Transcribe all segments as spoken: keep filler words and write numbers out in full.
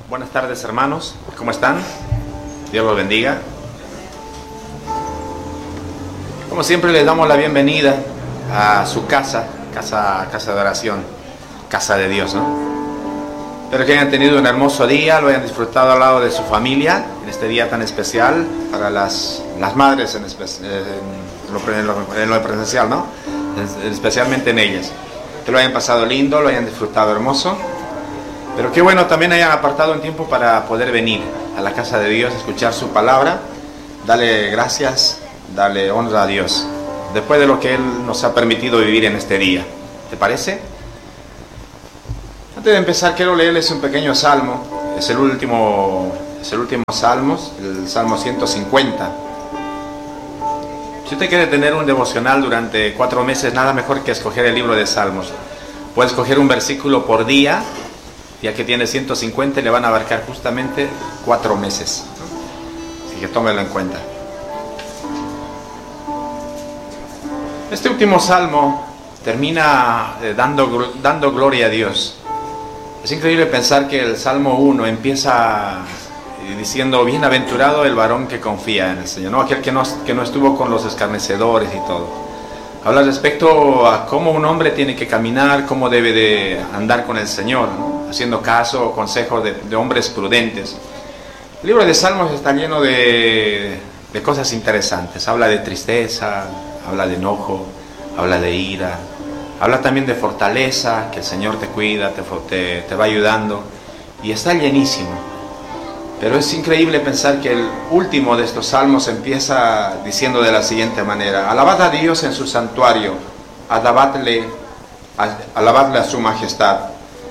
Buenas tardes, hermanos. ¿Cómo están? Dios los bendiga. Como siempre, les damos la bienvenida a su casa, casa, casa de oración, casa de Dios, ¿no? Espero que hayan tenido un hermoso día, lo hayan disfrutado al lado de su familia, en este día tan especial para las, las madres, en, espe en, lo, en, lo, en lo presencial, ¿no? Especialmente en ellas. Que lo hayan pasado lindo, lo hayan disfrutado hermoso. Pero qué bueno también hayan apartado un tiempo para poder venir a la casa de Dios, escuchar su palabra, darle gracias, darle honra a Dios, después de lo que Él nos ha permitido vivir en este día. ¿Te parece? Antes de empezar, quiero leerles un pequeño salmo. Es el último, es el último salmo, el Salmo ciento cincuenta. Si usted quiere tener un devocional durante cuatro meses, nada mejor que escoger el libro de Salmos. Puede escoger un versículo por día. Ya que tiene ciento cincuenta, le van a abarcar justamente cuatro meses. Así que tómenlo en cuenta. Este último salmo termina eh, dando, dando gloria a Dios. Es increíble pensar que el Salmo uno empieza eh, diciendo: bienaventurado el varón que confía en el Señor, ¿no? Aquel que no, que no estuvo con los escarnecedores y todo. Habla respecto a cómo un hombre tiene que caminar, cómo debe de andar con el Señor, ¿no? Haciendo caso o consejos de, de hombres prudentes. El libro de Salmos está lleno de, de cosas interesantes. Habla de tristeza, habla de enojo, habla de ira, habla también de fortaleza, que el Señor te cuida, te, te, te va ayudando, y está llenísimo. Pero es increíble pensar que el último de estos salmos empieza diciendo de la siguiente manera: alabad a Dios en su santuario, alabadle, alabadle a su majestad.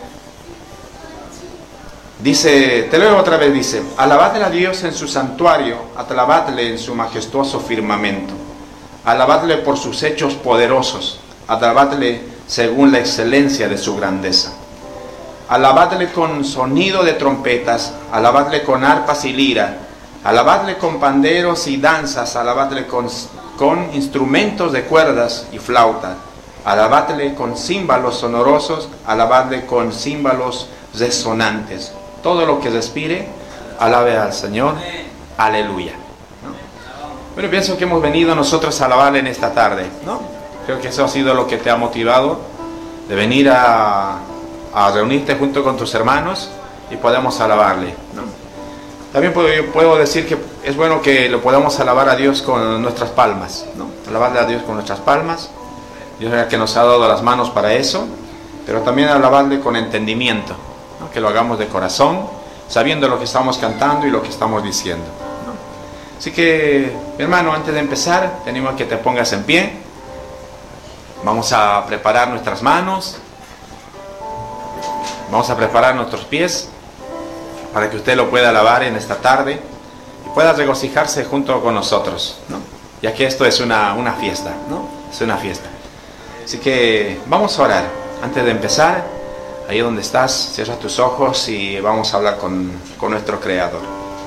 Dice, te leo otra vez, dice: alabadle a Dios en su santuario, alabadle en su majestuoso firmamento, alabadle por sus hechos poderosos, alabadle según la excelencia de su grandeza. Alabadle con sonido de trompetas, alabadle con arpas y lira, alabadle con panderos y danzas, alabadle con, con instrumentos de cuerdas y flauta, alabadle con címbalos sonorosos, alabadle con címbalos resonantes. Todo lo que respire, alabe al Señor. Aleluya, ¿no? Bueno, pienso que hemos venido nosotros a alabarle en esta tarde, ¿no? Creo que eso ha sido lo que te ha motivado de venir a... a reunirte junto con tus hermanos y podemos alabarle, ¿no? También puedo, puedo decir que es bueno que lo podamos alabar a Dios con nuestras palmas, ¿no? Alabarle a Dios con nuestras palmas. Dios es el que nos ha dado las manos para eso, pero también alabarle con entendimiento, ¿no? Que lo hagamos de corazón, sabiendo lo que estamos cantando y lo que estamos diciendo, ¿no? Así que, mi hermano, antes de empezar, te animo a que te pongas en pie. Vamos a preparar nuestras manos. Vamos a preparar nuestros pies para que usted lo pueda alabar en esta tarde y pueda regocijarse junto con nosotros, ¿no? Ya que esto es una, una fiesta, ¿no? Es una fiesta. Así que vamos a orar. Antes de empezar, ahí donde estás, cierra tus ojos y vamos a hablar con, con nuestro Creador.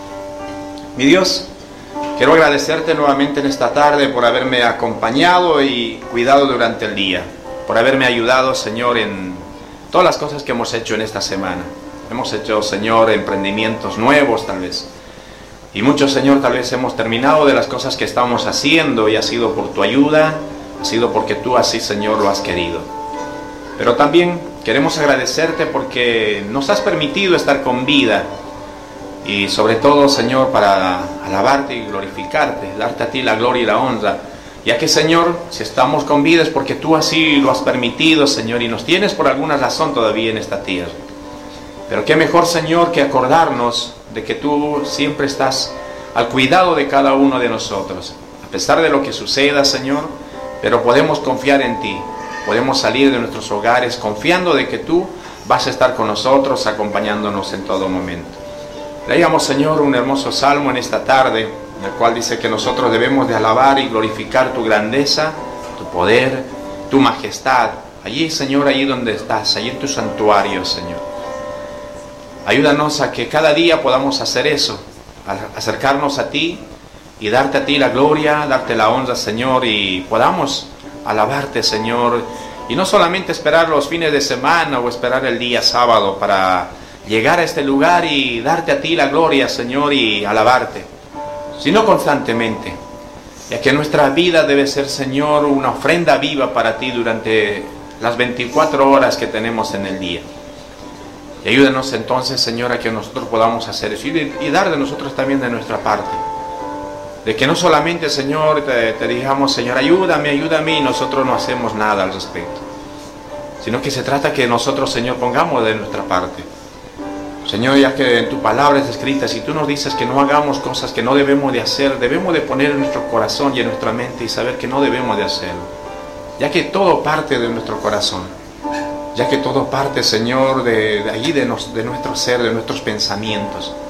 Mi Dios, quiero agradecerte nuevamente en esta tarde por haberme acompañado y cuidado durante el día, por haberme ayudado, Señor, en todas las cosas que hemos hecho en esta semana. Hemos hecho, Señor, emprendimientos nuevos tal vez. Y muchos, Señor, tal vez hemos terminado de las cosas que estamos haciendo y ha sido por tu ayuda, ha sido porque tú así, Señor, lo has querido. Pero también queremos agradecerte porque nos has permitido estar con vida. Y sobre todo, Señor, para alabarte y glorificarte, darte a ti la gloria y la honra. Ya que, Señor, si estamos con vida es porque tú así lo has permitido, Señor, y nos tienes por alguna razón todavía en esta tierra. Pero qué mejor, Señor, que acordarnos de que tú siempre estás al cuidado de cada uno de nosotros. A pesar de lo que suceda, Señor, pero podemos confiar en ti. Podemos salir de nuestros hogares confiando de que tú vas a estar con nosotros, acompañándonos en todo momento. Leíamos, Señor, un hermoso salmo en esta tarde, en el cual dice que nosotros debemos de alabar y glorificar tu grandeza, tu poder, tu majestad. Allí, Señor, allí donde estás, allí en tu santuario, Señor. Ayúdanos a que cada día podamos hacer eso, acercarnos a ti y darte a ti la gloria, darte la honra, Señor, y podamos alabarte, Señor, y no solamente esperar los fines de semana o esperar el día sábado para llegar a este lugar y darte a ti la gloria, Señor, y alabarte, sino constantemente, ya que nuestra vida debe ser, Señor, una ofrenda viva para ti durante las veinticuatro horas que tenemos en el día. Y ayúdanos entonces, Señor, a que nosotros podamos hacer eso y, y dar de nosotros también de nuestra parte. De que no solamente, Señor, te, te digamos, Señor, ayúdame, ayúdame, y nosotros no hacemos nada al respecto. Sino que se trata que nosotros, Señor, pongamos de nuestra parte. Señor, ya que en tu palabra es escrita, si tú nos dices que no hagamos cosas que no debemos de hacer, debemos de poner en nuestro corazón y en nuestra mente y saber que no debemos de hacerlo. Ya que todo parte de nuestro corazón. Ya que todo parte, Señor, de, de allí, de, nos, de nuestro ser, de nuestros pensamientos.